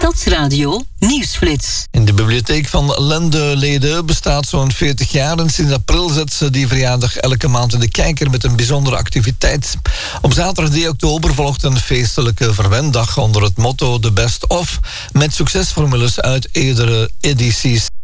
Stadsradio Nieuwsflits. In de bibliotheek van Lendeleden bestaat zo'n 40 jaar en sinds april zet ze die verjaardag elke maand in de kijker met een bijzondere activiteit. Op zaterdag 3 oktober volgt een feestelijke verwendag onder het motto The Best Of, met succesformules uit eerdere edities.